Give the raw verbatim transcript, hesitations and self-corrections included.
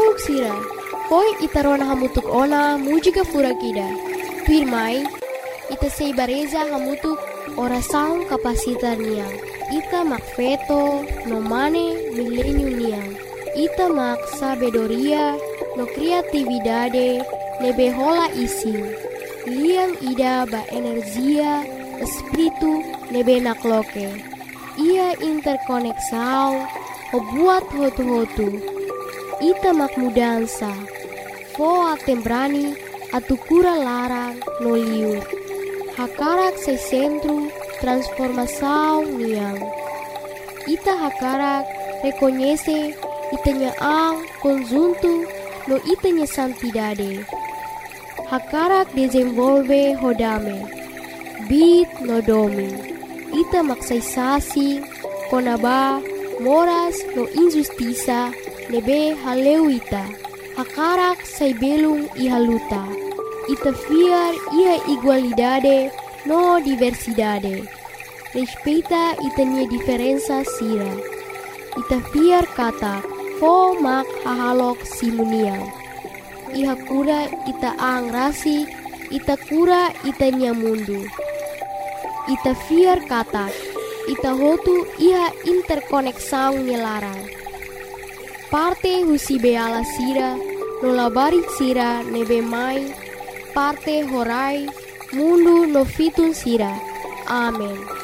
Tuk sira, poi ita rona hamutuk ona mujiga furakida. Pirmai, ita sei bareza hamutuk ora saung kapasitar niang. Ita mak feto no mane milenium niang. Ita mak sabedoria no kreatividade nebe hola isi. Liang ida ba energia espiritu nebe nakloke. Ia interkoneksau o buat hotu-hotu. Ita mak mudansa. Foa tembrani atukura larang no liur. Hakarak se centro transformação niang. Ita hakarak reconhece itanya ang conjunto no itanya santidade. Hakarak desenvolve hodame. Bit no domi. Ita maksaisasi konaba moras no injustiça nebe haleuita. Hakarak say belung ihaluta. Ita fiar ia igualdade no diversidade. Respeita itanya diferença sira. Ita fiar kata fo mak hahalok simuniang. Iha kura ita ang rasi, ita kura itanya mundu. Ita fiar kata, ita hotu iha interkoneksang nilarang. Parte husi beala sira, no labari sira nebe mai, parte horai, mundu no fitun sira. Amen.